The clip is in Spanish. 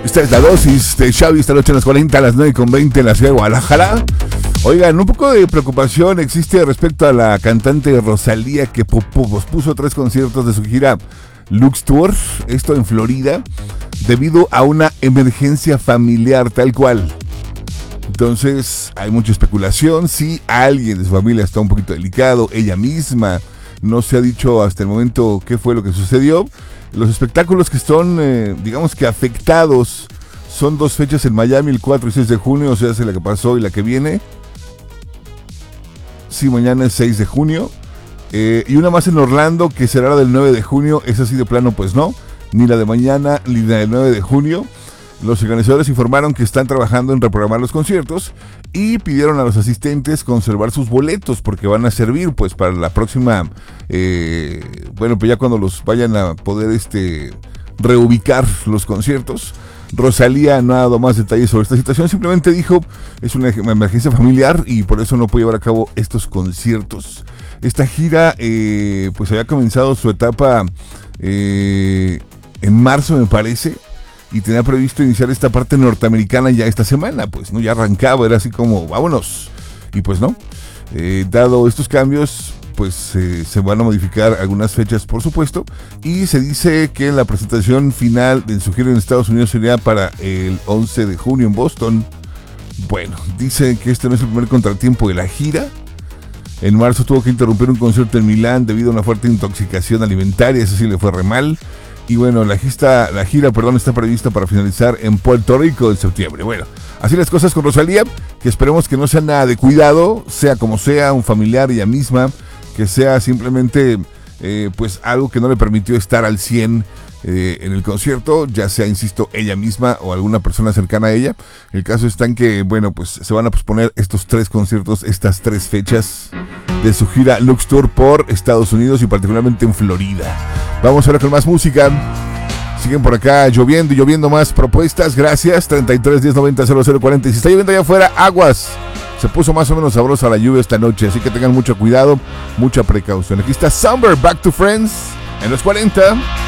Esta es la dosis de Xavi esta noche a las 40, a las 9:20 en la ciudad de Guadalajara. Oigan, un poco de preocupación existe respecto a la cantante Rosalía, que pospuso 3 conciertos de su gira Lux Tour, esto en Florida, debido a una emergencia familiar tal cual. Entonces hay mucha especulación, si alguien de su familia está un poquito delicado, ella misma, no se ha dicho hasta el momento qué fue lo que sucedió. Los espectáculos que están, digamos que afectados, son 2 fechas en Miami, el 4 y 6 de junio, o sea, la que pasó y la que viene. Sí, mañana es 6 de junio. Y una más en Orlando, que será la del 9 de junio, esa sí de plano pues no, ni la de mañana, ni la del 9 de junio. Los organizadores informaron que están trabajando en reprogramar los conciertos y pidieron a los asistentes conservar sus boletos porque van a servir pues para la próxima, pues ya cuando los vayan a poder reubicar los conciertos. Rosalía no ha dado más detalles sobre esta situación, simplemente dijo es una emergencia familiar y por eso no puede llevar a cabo estos conciertos. Esta gira pues había comenzado su etapa en marzo, me parece, y tenía previsto iniciar esta parte norteamericana ya esta semana, pues no, ya arrancaba, era así como vámonos, y pues no, dado estos cambios, pues se van a modificar algunas fechas, por supuesto, y se dice que la presentación final de su gira en Estados Unidos sería para el 11 de junio en Boston. Bueno, dice que este no es el primer contratiempo de la gira. En marzo tuvo que interrumpir un concierto en Milán debido a una fuerte intoxicación alimentaria, eso sí le fue re mal. Y bueno, la gira está prevista para finalizar en Puerto Rico en septiembre. Bueno, así las cosas con Rosalía, que esperemos que no sea nada de cuidado, sea como sea, un familiar, ella misma, que sea simplemente pues algo que no le permitió estar al 100 en el concierto, ya sea, insisto, ella misma o alguna persona cercana a ella. El caso está en que, bueno, pues se van a posponer estos 3 conciertos, estas 3 fechas de su gira Lux Tour por Estados Unidos y particularmente en Florida. Vamos ahora con más música. Siguen por acá lloviendo y lloviendo más propuestas. Gracias. 33 10 90 00 40. Y si está lloviendo allá afuera, aguas. Se puso más o menos sabrosa la lluvia esta noche, así que tengan mucho cuidado, mucha precaución. Aquí está Summer, Back to Friends en los 40.